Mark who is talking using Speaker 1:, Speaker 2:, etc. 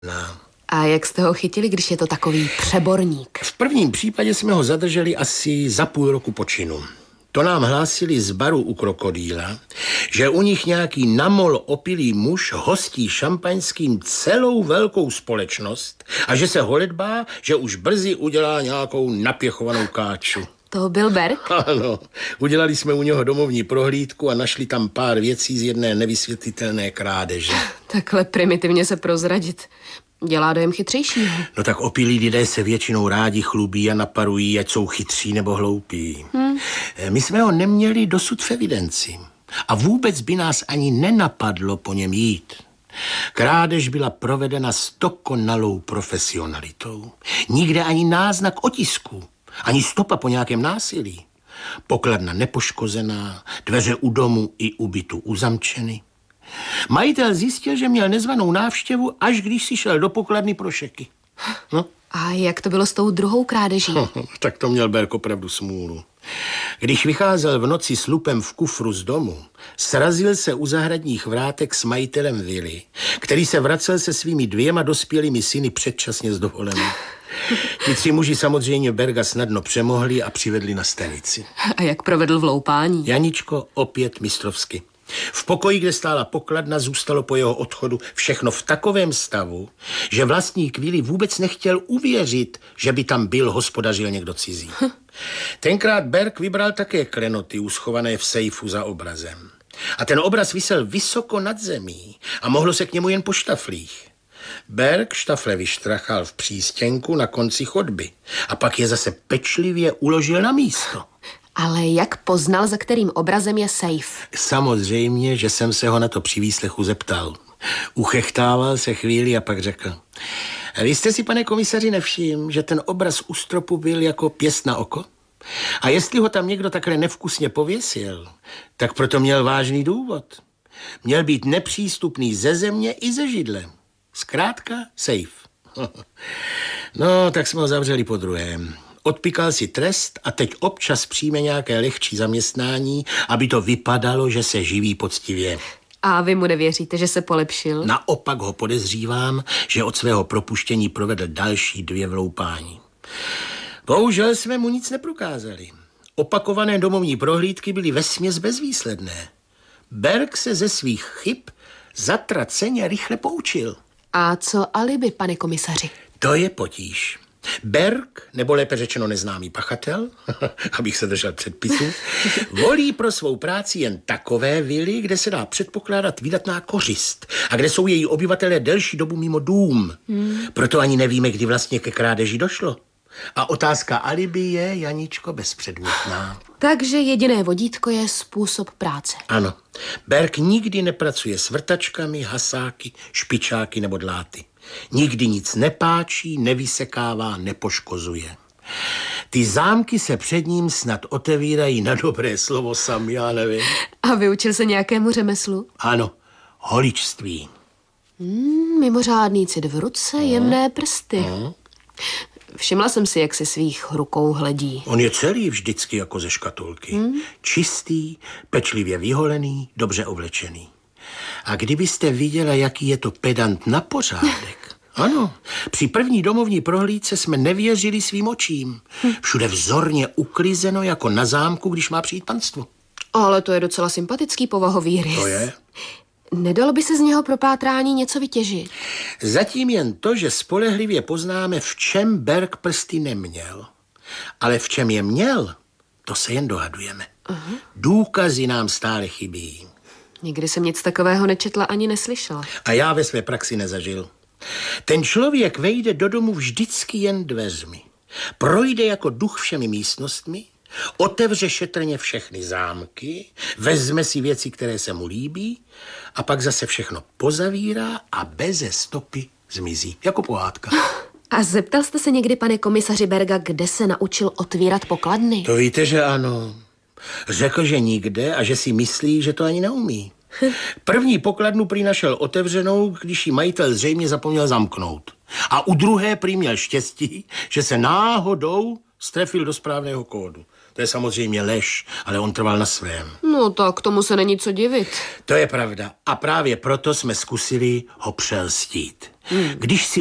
Speaker 1: No.
Speaker 2: A jak jste ho chytili, když je to takový přeborník?
Speaker 1: V prvním případě jsme ho zadrželi asi za půl roku po činu. To nám hlásili z baru u Krokodýla, že u nich nějaký namol opilý muž hostí šampaňským celou velkou společnost a že se holedbá, že už brzy udělá nějakou napěchovanou káču.
Speaker 2: To byl Berg?
Speaker 1: Ano, udělali jsme u něho domovní prohlídku a našli tam pár věcí z jedné nevysvětlitelné krádeže.
Speaker 2: Takhle primitivně se prozradit dělá dojem chytřejšího.
Speaker 1: No tak opilí lidé se většinou rádi chlubí a naparují, ať jsou chytří nebo hloupí. My jsme ho neměli dosud v evidenci a vůbec by nás ani nenapadlo po něm jít. Krádež byla provedena s dokonalou profesionalitou. Nikde ani náznak otisku, ani stopa po nějakém násilí. Pokladna nepoškozená, dveře u domu i u bytu uzamčeny. Majitel zjistil, že měl nezvanou návštěvu, až když si šel do pokladny pro šeky. No.
Speaker 2: A jak to bylo s tou druhou krádeží?
Speaker 1: Tak to měl Berg opravdu smůlu. Když vycházel v noci s lupem v kufru z domu, srazil se u zahradních vrátek s majitelem vily, který se vracel se svými 2 dospělými syny předčasně z dovolené. Ti 3 muži samozřejmě Berga snadno přemohli a přivedli na stanici.
Speaker 2: A jak provedl vloupání?
Speaker 1: Janičko opět mistrovsky. V pokoji, kde stála pokladna, zůstalo po jeho odchodu všechno v takovém stavu, že vlastník vily vůbec nechtěl uvěřit, že by tam hospodařil někdo cizí. Tenkrát Berg vybral také klenoty uschované v sejfu za obrazem. A ten obraz visel vysoko nad zemí a mohlo se k němu jen po štaflích. Berg štafle vyštrachal v přístěnku na konci chodby a pak je zase pečlivě uložil na místo.
Speaker 2: Ale jak poznal, za kterým obrazem je sejf?
Speaker 1: Samozřejmě, že jsem se ho na to při výslechu zeptal. Uchechtával se chvíli a pak řekl: Vy jste si, pane komisaři, nevšiml, že ten obraz u stropu byl jako pěst na oko? A jestli ho tam někdo takhle nevkusně pověsil, tak proto měl vážný důvod. Měl být nepřístupný ze země i ze židle. Zkrátka sejf. No, tak jsme ho zavřeli po druhém. Odpíkal si trest a teď občas přijme nějaké lehčí zaměstnání, aby to vypadalo, že se živí poctivě.
Speaker 2: A vy mu nevěříte, že se polepšil?
Speaker 1: Naopak ho podezřívám, že od svého propuštění provedl další 2 vloupání. Bohužel jsme mu nic neprokázali. Opakované domovní prohlídky byly vesměs bezvýsledné. Berg se ze svých chyb zatraceně rychle poučil.
Speaker 2: A co alibi, pane komisaři?
Speaker 1: To je potíž. Berg, nebo lépe řečeno neznámý pachatel, abych se držel předpisů, volí pro svou práci jen takové vily, kde se dá předpokládat vydatná kořist a kde jsou její obyvatelé delší dobu mimo dům. Proto ani nevíme, kdy vlastně ke krádeži došlo. A otázka alibi je, Janičko, bezpředmětná.
Speaker 2: Takže jediné vodítko je způsob práce.
Speaker 1: Ano. Berg nikdy nepracuje s vrtačkami, hasáky, špičáky nebo dláty. Nikdy nic nepáčí, nevysekává, nepoškozuje. Ty zámky se před ním snad otevírají na dobré slovo sam, já nevím.
Speaker 2: A vyučil se nějakému řemeslu?
Speaker 1: Ano, holičství.
Speaker 2: Mimořádný cit v ruce, jemné prsty. Všimla jsem si, jak si svých rukou hledí.
Speaker 1: On je celý vždycky jako ze škatulky. Čistý, pečlivě vyholený, dobře oblečený. A kdybyste viděla, jaký je to pedant na pořádek. Ano, při první domovní prohlídce jsme nevěřili svým očím. Všude vzorně uklizeno jako na zámku, když má přijít panstvo.
Speaker 2: Ale to je docela sympatický povahový rys.
Speaker 1: To je.
Speaker 2: Nedalo by se z něho pro pátrání něco vytěžit?
Speaker 1: Zatím jen to, že spolehlivě poznáme, v čem Berg prsty neměl. Ale v čem je měl, to se jen dohadujeme. Důkazy nám stále chybí.
Speaker 2: Nikdy jsem nic takového nečetla ani neslyšela.
Speaker 1: A já ve své praxi nezažil. Ten člověk vejde do domu vždycky jen dveřmi. Projde jako duch všemi místnostmi, otevře šetrně všechny zámky, vezme si věci, které se mu líbí a pak zase všechno pozavírá a beze stopy zmizí, jako pohádka.
Speaker 2: A zeptal jste se někdy, pane komisaři Berga, kde se naučil otvírat pokladny?
Speaker 1: To víte, že ano. Řekl, že nikde a že si myslí, že to ani neumí. První pokladnu prý našel otevřenou, když ji majitel zřejmě zapomněl zamknout. A u druhé prý měl štěstí, že se náhodou strefil do správného kódu. To je samozřejmě lež, ale on trval na svém.
Speaker 2: No tak tomu se není co divit.
Speaker 1: To je pravda. A právě proto jsme zkusili ho přelstít. Když si